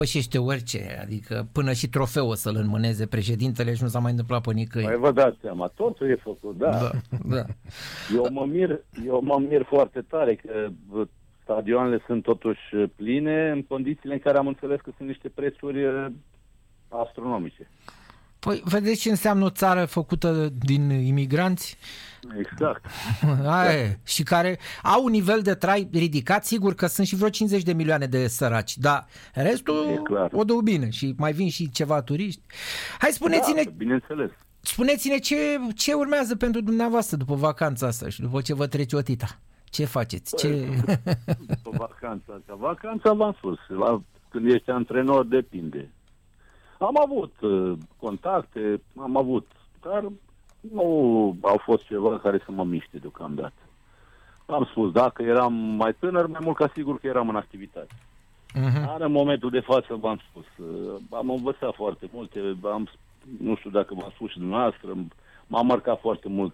Pășește orice, adică până și trofeu o să-l înmâneze președintele și nu s-a mai întâmplat pe nicăieri. Mai vă dați seama, totul e făcut, da. Da. Eu mă mir foarte tare că stadioanele sunt totuși pline în condițiile în care am înțeles că sunt niște prețuri astronomice. Păi, vedeți ce înseamnă o țară făcută din imigranți? Exact. Aia, și care au un nivel de trai ridicat, sigur că sunt și vreo 50 de milioane de săraci, dar restul o dă bine și mai vin și ceva turiști. Hai, spuneți-ne, bineînțeles. Spuneți-ne ce urmează pentru dumneavoastră după vacanța asta și după ce vă trece o tita. Ce faceți? După vacanța asta. Vacanța v-am spus. Când ești antrenor depinde. Am avut contacte, dar nu au fost ceva care să mă miște deocamdată. Am spus, dacă eram mai tânăr, mai mult ca sigur că eram în activitate. Dar în momentul de față v-am spus, am învățat foarte multe, nu știu dacă v-am spus și dumneavoastră, m-a marcat foarte mult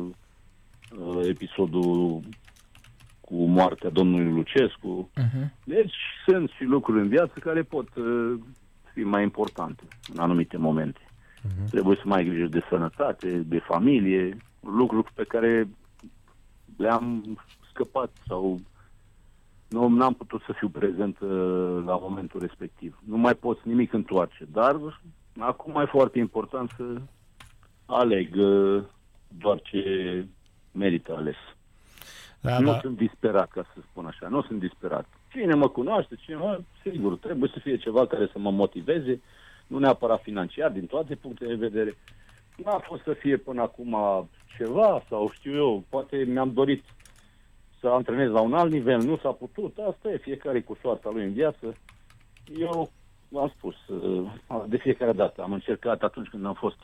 episodul cu moartea domnului Lucescu. Deci sunt și lucruri în viață care pot fi mai importante în anumite momente. Trebuie să mai ai grijă de sănătate, de familie, lucruri pe care le-am scăpat sau n-am putut să fiu prezent la momentul respectiv. Nu mai poți nimic întoarce, dar acum e foarte important să aleg doar ce merită ales. Nu sunt disperat, ca să spun așa, nu sunt disperat. Cine mă cunoaște, sigur, trebuie să fie ceva care să mă motiveze, nu neapărat financiar, din toate punctele de vedere. N-a fost să fie până acum ceva, sau știu eu, poate mi-am dorit să antrenez la un alt nivel, nu s-a putut, asta e, fiecare cu soarta lui în viață. Eu am spus, de fiecare dată am încercat atunci când am fost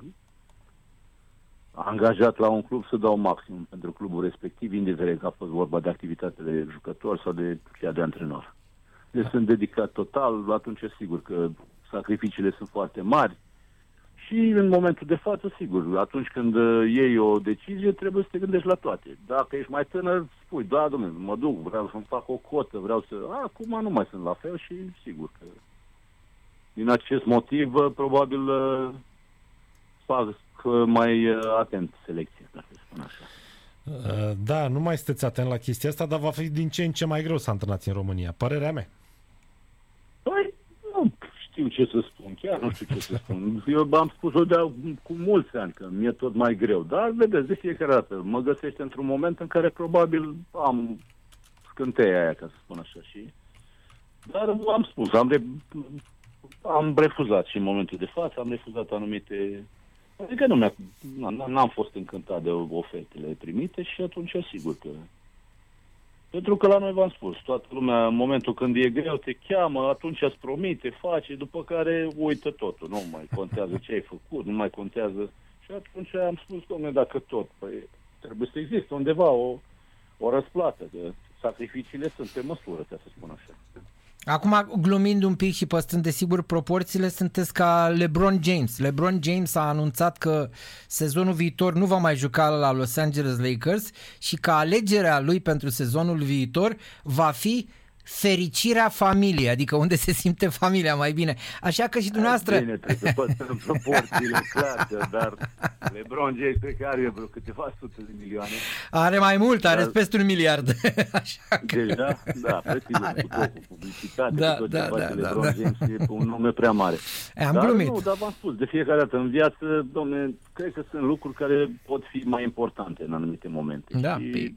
angajat la un club să dau maximum pentru clubul respectiv, indiferent că a fost vorba de activitate de jucător sau de cea de antrenor. Deci sunt dedicat total, atunci e sigur că sacrificiile sunt foarte mari și în momentul de față, sigur, atunci când iei o decizie, trebuie să te gândești la toate. Dacă ești mai tânăr, spui, da, domnule, mă duc, vreau să-mi fac o cotă, vreau să... Acum nu mai sunt la fel și sigur că din acest motiv, probabil fac mai atent selecția, ca să spun așa. Da, nu mai sunteți atent la chestia asta, dar va fi din ce în ce mai greu să antrenați în România. Părerea mea. Păi, nu știu ce să spun, chiar nu știu ce să spun. Eu am spus-o cu mulți ani, că mi-e tot mai greu. Dar, vedeți, de fiecare dată mă găsește într-un moment în care probabil am scânteia aia, ca să spun așa. Dar am spus, am refuzat și în momentul de față, am refuzat anumite... Adică n-am fost încântat de ofertele primite și atunci sigur că... Pentru că la noi v-am spus, toată lumea în momentul când e greu te cheamă, atunci îți promite, face, după care uită totul. Nu mai contează ce ai făcut, nu mai contează... Și atunci am spus, dom'le, dacă tot, păi trebuie să existe undeva o răsplată, că sacrificiile sunt pe măsură, ca să spun așa. Acum, glumind un pic și păstrând desigur proporțiile, sunteți ca LeBron James. LeBron James a anunțat că sezonul viitor nu va mai juca la Los Angeles Lakers și că alegerea lui pentru sezonul viitor va fi fericirea familiei, adică unde se simte familia mai bine. Așa că și dumneavoastră... Bine, trebuie să păstrăm proporțiile clare, dar LeBron James cred că are vreo câteva sute de milioane. Are mai mult, are peste 1 miliard. Așa că... Deci, da, presigur, cu publicitate, cu tot ce face LeBron James e un nume prea mare. Am glumit. Nu, dar v-am spus, de fiecare dată în viață, dom'le, cred că sunt lucruri care pot fi mai importante în anumite momente. Da, și...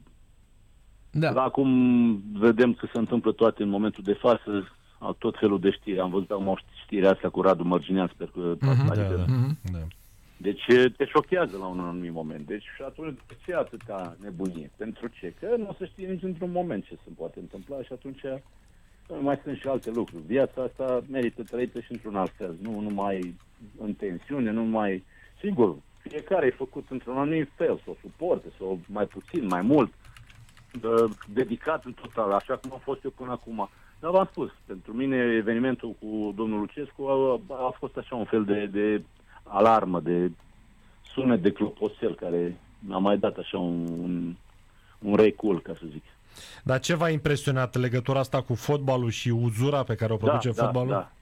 Da. Acum vedem că se întâmplă toate în momentul de față, tot felul de știri. Am văzut acum știrea asta cu Radu Mărginean, sper că... Da. Deci te șochează la un anumit moment. Deci și atunci de ce atâta nebunie? Pentru ce? Că nu o să știi nici într-un moment ce se poate întâmpla și atunci mai sunt și alte lucruri. Viața asta merită trăită și într-un alt fel. Nu numai în tensiune, nu mai... Sigur, fiecare e făcut într-un anumit fel, să o suporte, sau mai puțin, mai mult, dedicat în total, așa cum am fost eu până acum. Dar v-am spus, pentru mine evenimentul cu domnul Lucescu a fost așa un fel de alarmă, de sunet de clopoțel care mi-a mai dat așa un recul, ca să zic. Dar ce v-a impresionat? Legătura asta cu fotbalul și uzura pe care o produce fotbalul?